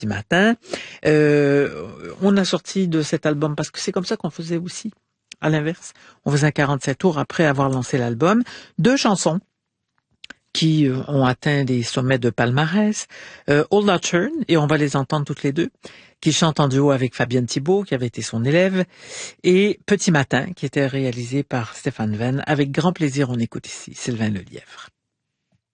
matin. On a sorti de cet album parce que c'est comme ça qu'on faisait aussi. À l'inverse, on faisait un 47 tours après avoir lancé l'album. 2 chansons qui ont atteint des sommets de palmarès. Old That Turn, et on va les entendre toutes les deux, qui chante en duo avec Fabienne Thibault, qui avait été son élève, et Petit Matin, qui était réalisé par Stéphane Venn. Avec grand plaisir, on écoute ici Sylvain Lelièvre.